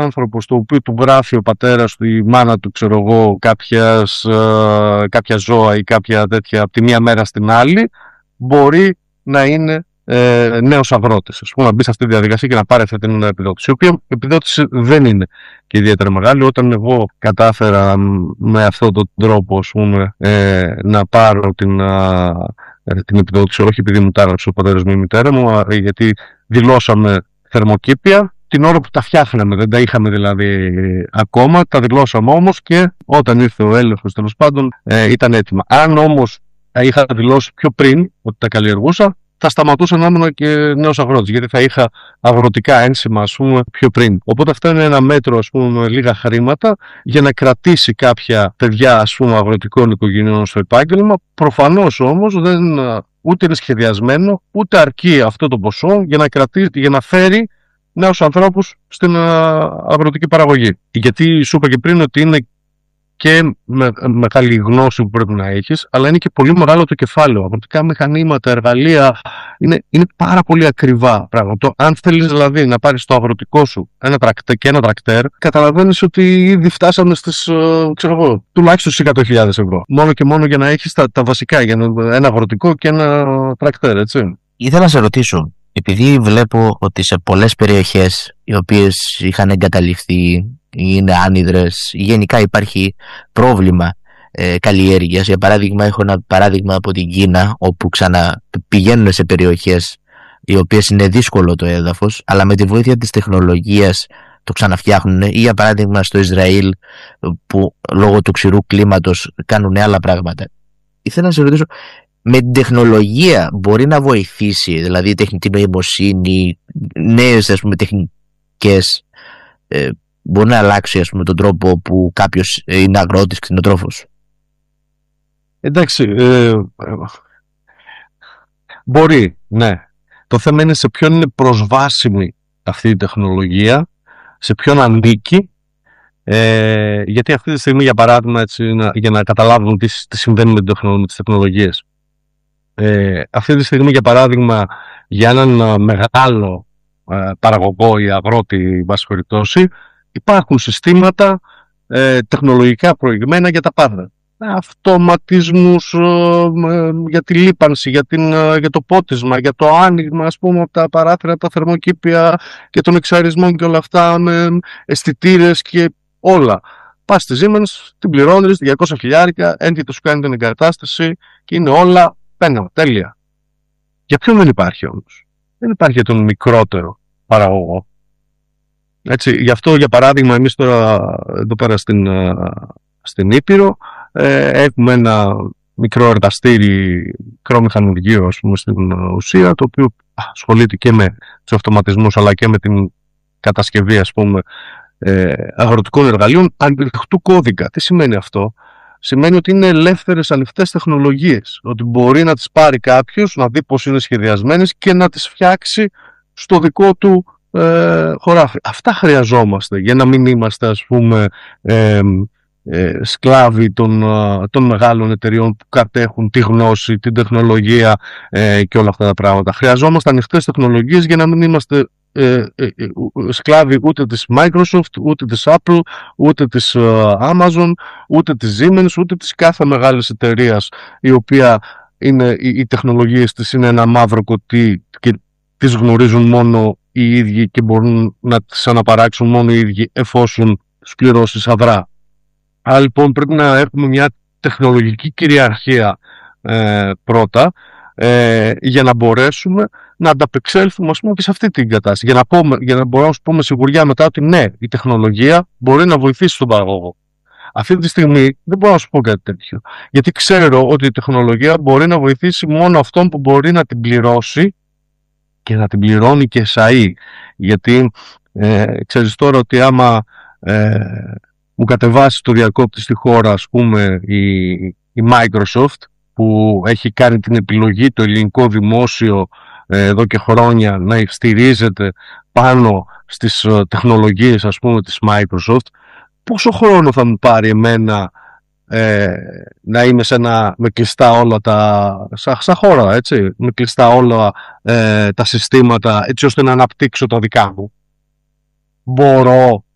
άνθρωπος το οποίο του γράφει ο πατέρας του, η μάνα του, ξέρω εγώ, κάποια ζώα ή κάποια τέτοια από τη μία μέρα στην άλλη, μπορεί να είναι νέος αγρότης, ας πούμε, να μπει σε αυτή τη διαδικασία και να πάρει αυτή την επιδότηση, η οποία επιδότηση δεν είναι και ιδιαίτερα μεγάλη. Όταν εγώ κατάφερα με αυτόν τον τρόπο, ας πούμε, να πάρω την επιδότηση, όχι επειδή μου τάραξε ο πατέρας μου ή η μητέρα μου, γιατί δηλώσαμε θερμοκήπια την ώρα που τα φτιάχναμε, δεν τα είχαμε δηλαδή ακόμα, τα δηλώσαμε όμως και όταν ήρθε ο έλεγχος, τέλος πάντων, ήταν έτοιμα. Αν όμως είχα δηλώσει πιο πριν ότι τα καλλιεργούσα, θα σταματούσα να ήμουν και νέος αγρότης, γιατί θα είχα αγροτικά ένσημα, ας πούμε, πιο πριν. Οπότε αυτό είναι ένα μέτρο, ας πούμε, με λίγα χρήματα για να κρατήσει κάποια παιδιά, ας πούμε, αγροτικών οικογενειών στο επάγγελμα. Προφανώς όμως ούτε είναι σχεδιασμένο, ούτε αρκεί αυτό το ποσό για να φέρει νέους ανθρώπους στην αγροτική παραγωγή. Γιατί σου είπα και πριν ότι είναι και μεγάλη γνώση που πρέπει να έχεις, αλλά είναι και πολύ μεγάλο το κεφάλαιο. Αγροτικά μηχανήματα, εργαλεία, είναι πάρα πολύ ακριβά πράγματα. Αν θέλεις δηλαδή να πάρεις το αγροτικό σου ένα τρακτέρ, καταλαβαίνεις ότι ήδη φτάσαμε στις, τουλάχιστον στις 100.000 ευρώ. Μόνο και μόνο για να έχεις τα βασικά, για ένα αγροτικό και ένα τρακτέρ, έτσι. Ήθελα να σε ρωτήσω, επειδή βλέπω ότι σε πολλές περιοχές οι οποίες είχαν εγκαταλειφθεί, είναι άνυδρες, γενικά υπάρχει πρόβλημα καλλιέργειας. Για παράδειγμα, έχω ένα παράδειγμα από την Κίνα, όπου ξαναπηγαίνουν σε περιοχές οι οποίες είναι δύσκολο το έδαφος, αλλά με τη βοήθεια της τεχνολογίας το ξαναφτιάχνουν. Ή για παράδειγμα στο Ισραήλ, που λόγω του ξηρού κλίματος κάνουν άλλα πράγματα. Ήθελα να σε ρωτήσω, με την τεχνολογία μπορεί να βοηθήσει, δηλαδή η τεχνητή νοημοσύνη, νέες, ας πούμε, τεχνικές, μπορεί να αλλάξει, ας πούμε, τον τρόπο που κάποιος είναι αγρότης, κτηνοτρόφος? Εντάξει, μπορεί, ναι. Το θέμα είναι σε ποιον είναι προσβάσιμη αυτή η τεχνολογία, σε ποιον ανήκει, γιατί αυτή τη στιγμή, για παράδειγμα, έτσι, για να καταλάβουμε τι συμβαίνει με τις τεχνολογίες. Αυτή τη στιγμή, για παράδειγμα, για έναν μεγάλο παραγωγό ή αγρότη, βάση περιπτώσει, υπάρχουν συστήματα τεχνολογικά προηγμένα για τα πάντα. Αυτοματισμούς για τη λίπανση, για το πότισμα, για το άνοιγμα, ας πούμε, από τα παράθυρα, από τα θερμοκήπια και των εξαρισμών και όλα αυτά, με αισθητήρες και όλα. Πας στη Siemens, την πληρώνεις 200.000, έντυπο σου κάνει την εγκατάσταση και είναι όλα πένα, τέλεια. Για ποιον δεν υπάρχει όμως? Δεν υπάρχει για τον μικρότερο παραγωγό. Έτσι, γι' αυτό, για παράδειγμα, εμείς τώρα εδώ πέρα στην Ήπειρο έχουμε ένα μικρό εργαστήρι, μικρό μηχανουργείο, ας πούμε, στην ουσία, το οποίο ασχολείται και με τους αυτοματισμούς αλλά και με την κατασκευή, ας πούμε, αγροτικών εργαλείων ανοιχτού κώδικα. Τι σημαίνει αυτό? Σημαίνει ότι είναι ελεύθερες, ανοιχτές τεχνολογίες, ότι μπορεί να τις πάρει κάποιος, να δει πώς είναι σχεδιασμένες και να τις φτιάξει στο δικό του χωράφι. Αυτά χρειαζόμαστε για να μην είμαστε, ας πούμε, σκλάβοι των μεγάλων εταιριών που κατέχουν τη γνώση, την τεχνολογία και όλα αυτά τα πράγματα. Χρειαζόμαστε ανοιχτές τεχνολογίες για να μην είμαστε σκλάβοι ούτε της Microsoft, ούτε της Apple, ούτε της Amazon, ούτε της Siemens, ούτε της κάθε μεγάλης εταιρείας, η οποία οι τεχνολογίες της είναι ένα μαύρο κουτί και τις γνωρίζουν μόνο οι ίδιοι και μπορούν να τις αναπαράξουν μόνο οι ίδιοι εφόσον τους πληρώσεις αδρά. Άρα λοιπόν πρέπει να έχουμε μια τεχνολογική κυριαρχία πρώτα, για να μπορέσουμε να ανταπεξέλθουμε, ας πούμε, και σε αυτή την κατάσταση. Για να μπορούμε να σου πούμε σιγουριά μετά ότι ναι, η τεχνολογία μπορεί να βοηθήσει τον παραγωγό. Αυτή τη στιγμή δεν μπορώ να σου πω κάτι τέτοιο. Γιατί ξέρω ότι η τεχνολογία μπορεί να βοηθήσει μόνο αυτόν που μπορεί να την πληρώσει και να την πληρώνει και εσαΐ. Γιατί ξέρεις τώρα ότι άμα μου κατεβάσει το διακόπτη στη χώρα, ας πούμε, η Microsoft, που έχει κάνει την επιλογή το ελληνικό δημόσιο εδώ και χρόνια να στηρίζεται πάνω στις τεχνολογίες, ας πούμε, της Microsoft, πόσο χρόνο θα μου πάρει εμένα να είμαι με κλειστά όλα σαν χώρα, έτσι, με κλειστά όλα τα συστήματα, έτσι ώστε να αναπτύξω τα δικά μου? Μπορώ